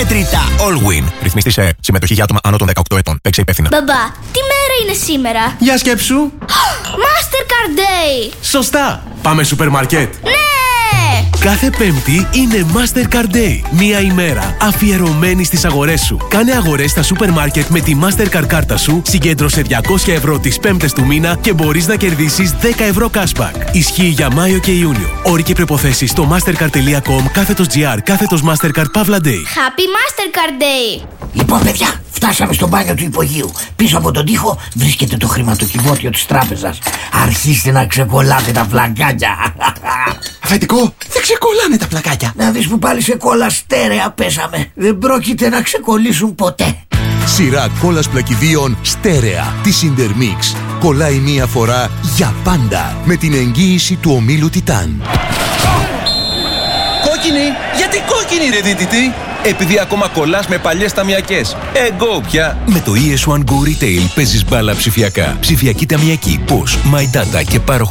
μέτρητα. Allwin. Ρυθμιστή σε συμμετοχή για άτομα άνω των 18 ετών. Παίξε υπεύθυνα. Μπαμπά, τι μέρα είναι σήμερα? Για σκέψου. Mastercard Day. Σωστά. Πάμε σούπερ μάρκετ. Ναι! Κάθε Πέμπτη είναι Mastercard Day. Μία ημέρα αφιερωμένη στις αγορές σου. Κάνε αγορές στα σούπερ μάρκετ με τη Mastercard κάρτα σου, συγκέντρωσε 200 ευρώ τις πέμπτες του μήνα και μπορείς να κερδίσεις 10 ευρώ cashback. Ισχύει για Μάιο και Ιούνιο. Όροι και προϋποθέσεις στο mastercard.com/Mastercard Pavla Day. Happy Mastercard Day. Λοιπόν, παιδιά, φτάσαμε στο μπάνιο του υπογείου. Πίσω από τον τοίχο βρίσκεται το χρηματοκιβώτιο της τράπεζας. Αρχίστε να ξεκολλάτε τα πλακάκια. Αφεντικό, δεν ξεκολλάνε τα πλακάκια. Να δεις που πάλι σε κόλλα στέρεα πέσαμε. Δεν πρόκειται να ξεκολλήσουν ποτέ. Σειρά κόλλας πλακιδίων στέρεα της Intermix. Κολλάει μία φορά για πάντα με την εγγύηση του ομίλου Τιτάν. Κόκκινη! Γιατί κόκκινη ρε δίτητη? Επειδή ακόμα κολλάς με παλιές ταμιακές. Εγώ πια. Με το ES1 Go Retail παίζεις μπάλα ψηφιακά. Ψηφιακή ταμιακή, POS, My Data και πάροχο